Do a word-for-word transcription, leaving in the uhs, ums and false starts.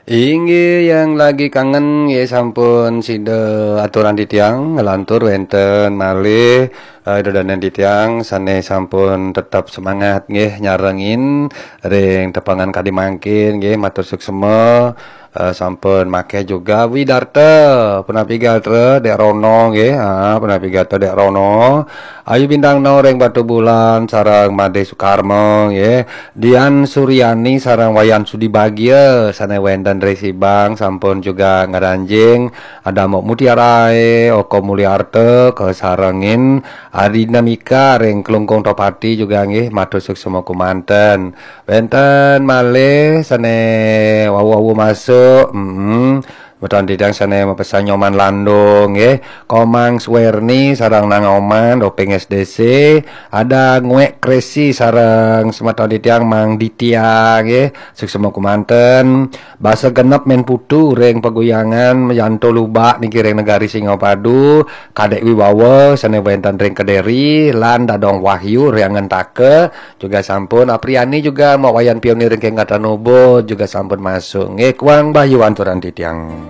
Inggih yang lagi kangen nggih sampun sida aturan di tiang ngelantur wenten malih eh, dodonen di tiang sanes sampun tetap semangat nggih nyarengin ring tepangan kadi mangkin nggih matur suksema eh, sampun make juga widarte puna pigatre dek rono nggih ah puna pigatre dek rono Ayu Bintang no ring Batu Bulan sareng Made Soekarmo nggih Dian Suryani sareng Wayan Sudibagya sane wenten Resi Bang sampun juga ngaranjing ada Mok Mutiarae Oko Mulyarte kesarengin Adina Mika ring Klungkung Topati juga nggih matur suksema kumanten wenten malih sane wawu-wawu masuk mm Beton didang sana mepesan nyoman landung nggih Komang Swerni sarang nang oman Doping S D C ada nguek kresi sarang semeton ditiang Mang Ditya nggih suksema kumanten basa genep men putu ring pegoyangan Yanto Lubak niki ring negari Singapadu Kadek Wibawa sana wenten ring Kederi lan Dadong Wahyu ring Ngentake juga sampun Apriani juga mau wayan pionir ring Kengkatanobo juga sampun masuk nggih kuang Bayu anturan ditiang